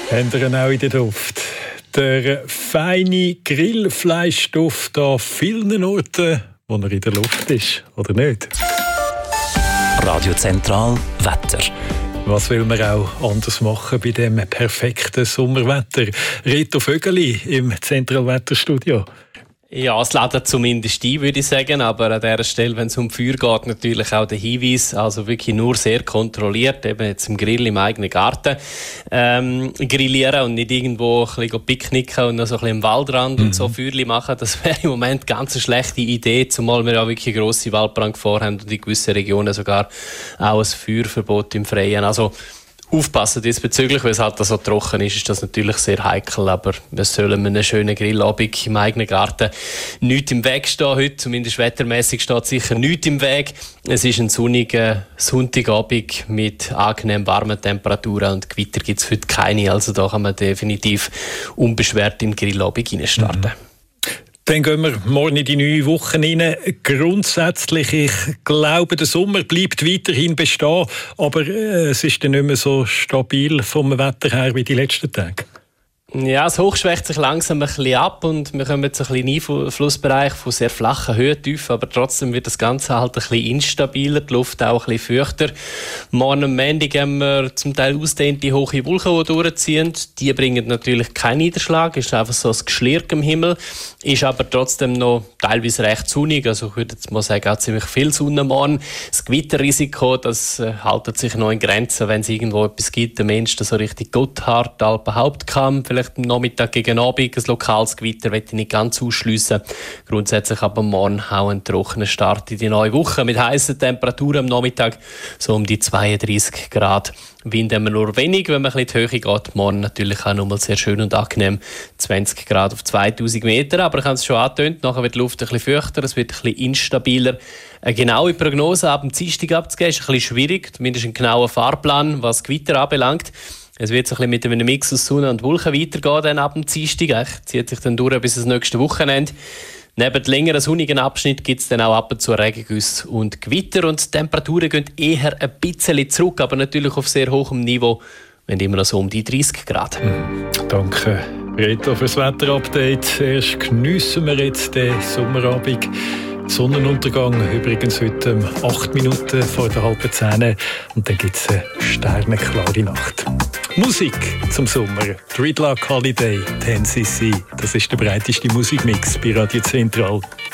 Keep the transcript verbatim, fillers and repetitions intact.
Habt ihr ihn auch in der Duft? Der feine Grillfleischduft an vielen Orten, wo er in der Luft ist, oder nicht? Radio Zentral Wetter. Was will man auch anders machen bei dem perfekten Sommerwetter? Reto Vögeli im Zentralwetterstudio. Ja, es lädt zumindest ein, würde ich sagen. Aber an dieser Stelle, wenn es um Feuer geht, natürlich auch der Hinweis, also wirklich nur sehr kontrolliert, eben jetzt im Grill im eigenen Garten ähm, grillieren und nicht irgendwo ein bisschen picknicken und noch so ein bisschen im Waldrand mhm. und so Feuerchen machen. Das wäre im Moment ganz eine schlechte Idee, zumal wir ja wirklich grosse Waldbrand vorhaben und in gewissen Regionen sogar auch ein Feuerverbot im Freien. Also aufpassen diesbezüglich, weil es halt so trocken ist, ist das natürlich sehr heikel, aber wir sollen einen schönen Grillabend im eigenen Garten nichts im Weg stehen heute, zumindest wettermäßig steht sicher nichts im Weg. Es ist ein sonniger Sonntagabend mit angenehm warmen Temperaturen und Gewitter gibt es heute keine, also da kann man definitiv unbeschwert in den Grillabend reinstarten. Mhm. Dann gehen wir morgen in die neue Woche rein. Grundsätzlich, ich glaube, der Sommer bleibt weiterhin bestehen, aber äh, es ist dann nicht mehr so stabil vom Wetter her wie die letzten Tage. Ja, es Hoch schwächt sich langsam ein bisschen ab und wir kommen jetzt ein bisschen in den Einflussbereich von sehr flachen Höhentiefen, aber trotzdem wird das Ganze halt ein bisschen instabiler, die Luft auch ein bisschen feuchter. Morgen am Montag haben wir zum Teil ausdehnte hohe Wolken, die durchziehen. Die bringen natürlich keinen Niederschlag, ist einfach so ein Geschlirr im Himmel, ist aber trotzdem noch teilweise recht sonnig, also ich würde jetzt mal sagen, auch ziemlich viel Sonne morgen. Das Gewitterrisiko, das äh, hält sich noch in Grenzen, wenn es irgendwo etwas gibt, der Mensch, der so richtig Gotthard, Alpen Hauptkamm, vielleicht am Nachmittag gegen Abend ein lokales Gewitter möchte ich nicht ganz ausschliessen. Grundsätzlich aber morgen auch ein trockener Start in die neue Woche mit heißen Temperaturen am Nachmittag, so um die zweiunddreißig Grad. Wind haben wir nur wenig, wenn man ein bisschen in die Höhe geht. Morgen natürlich auch nochmal sehr schön und angenehm, zwanzig Grad auf zweitausend Meter. Aber ich habe es schon angetönt, nachher wird die Luft ein bisschen feuchter, es wird ein bisschen instabiler. Eine genaue Prognose ab dem Dienstag abzugeben ist ein bisschen schwierig, zumindest ein genauer Fahrplan, was Gewitter anbelangt. Es wird so ein bisschen mit einem Mix aus Sonne und Wolken weitergehen dann ab dem Dienstag. Es zieht sich dann durch bis das nächste Wochenende. Neben den längeren sonnigen Abschnitt gibt es dann auch ab und zu Regengüsse und Gewitter. Und die Temperaturen gehen eher ein bisschen zurück, aber natürlich auf sehr hohem Niveau, wenn immer noch so um die dreißig Grad. Danke, Reto, für das Wetterupdate. Erst geniessen wir jetzt den Sommerabend. Sonnenuntergang übrigens heute um acht Minuten vor der halben zehn. Und dann gibt es eine sternenklare Nacht. Musik zum Sommer. Dreadlock Holiday, ten C C. Das ist der breiteste Musikmix bei Radio Zentral.